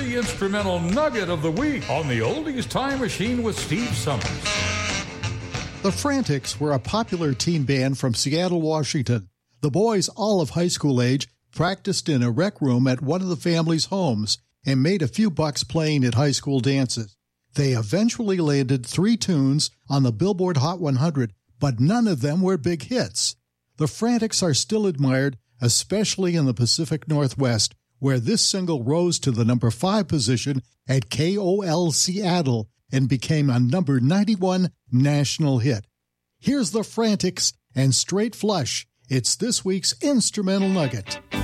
the instrumental nugget of the week on the Oldies Time Machine with Steve Summers. The Frantics were a popular teen band from Seattle, Washington. The boys, all of high school age, practiced in a rec room at one of the family's homes and made a few bucks playing at high school dances. They eventually landed 3 tunes on the Billboard Hot 100, but none of them were big hits. The Frantics are still admired, especially in the Pacific Northwest, where this single rose to the number 5 position at KOL Seattle and became a number 91 national hit. Here's the Frantics and Straight Flush. It's this week's Instrumental Nugget.